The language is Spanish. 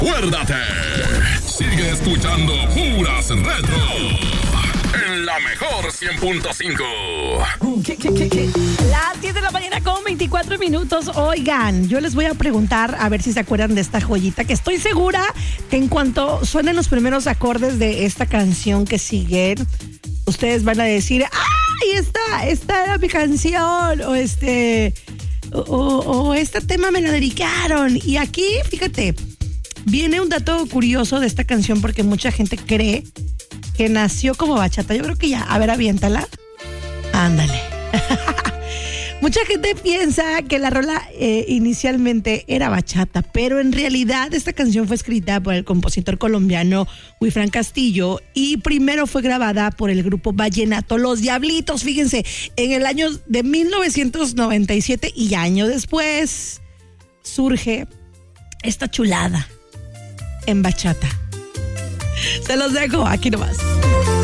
Acuérdate, sigue escuchando Puras Retro en la mejor 100.5. Las 10 de la mañana con 24 minutos. Oigan, yo les voy a preguntar a ver si se acuerdan de esta joyita, que estoy segura que en cuanto suenen los primeros acordes de esta canción que siguen, ustedes van a decir, ¡ay, esta era mi canción! O este tema me la dedicaron. Y aquí, fíjate, viene un dato curioso de esta canción porque mucha gente cree que nació como bachata. Yo creo que ya, a ver, aviéntala. Ándale. Mucha gente piensa que la rola inicialmente era bachata, pero en realidad esta canción fue escrita por el compositor colombiano Wilfran Castillo y primero fue grabada por el grupo vallenato Los Diablitos, fíjense, en el año de 1997 y año después surge esta chulada en bachata. Se los dejo aquí nomás.